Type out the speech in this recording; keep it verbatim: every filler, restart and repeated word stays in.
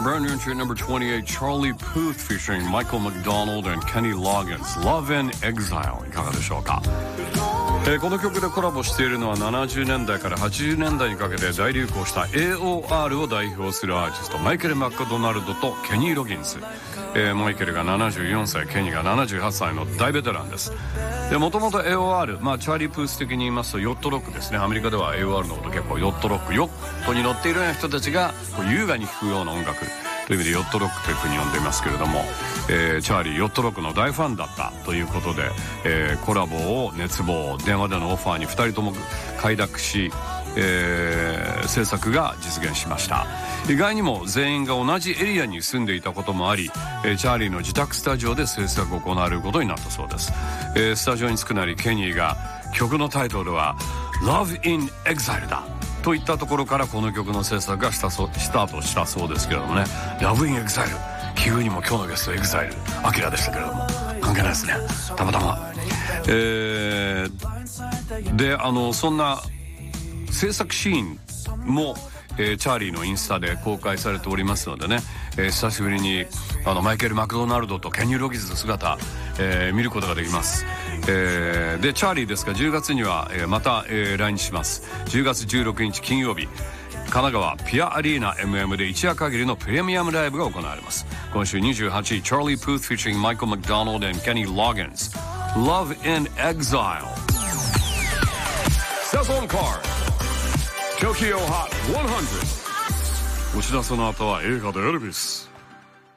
brand new entry at number twenty-eight, Charlie Puth featuring Michael McDonald and Kenny Loggins, Love in Exile。 いかがでしょうか。えー、この曲でコラボしているのはななじゅうねんだいからはちじゅうねんだいにかけて大流行した エーオーアール を代表するアーティストマイケル・マクドナルドとケニー・ロギンズ、えー、マイケルがななじゅうよんさい、ケニーがななじゅうはっさいの大ベテランです。で、もともと エーオーアール、まあ、チャーリー・プース的に言いますとヨットロックですね。アメリカでは エーオーアール のこと結構ヨットロック、ヨットに乗っているような人たちがこう優雅に聴くような音楽という意味でヨットロックというふうに呼んでいますけれども、えー、チャーリーヨットロックの大ファンだったということで、えー、コラボを熱望、電話でのオファーにふたりとも快諾し、えー、制作が実現しました。意外にも全員が同じエリアに住んでいたこともあり、えー、チャーリーの自宅スタジオで制作を行われることになったそうです。えー、スタジオに着くなりケニーが曲のタイトルは Love in Exile だといったところからこの曲の制作がしたそスタートしたそうですけれどもね。 Love in Exile、 急にも今日のゲストエグザイルアキラでしたけれども関係ないですね、たまたま。えー、であのそんな制作シーンも、えー、チャーリーのインスタで公開されておりますのでね、えー、久しぶりにあのマイケル・マクドナルドとケニー・ロギンズの姿、えー、見ることができます。えー、でチャーリーですがじゅうがつには、えー、また、えー、来日します。じゅうがつじゅうろくにち金曜日、神奈川ピアアリーナ エムエム で一夜限りのプレミアムライブが行われます。今週にじゅうはちい、 Charlie Puth featuring Michael McDonald and Kenny Loggins, Love in Exile。 Step on card Tokyo Hot ひゃく。 押し出すの後は映画でエルビス。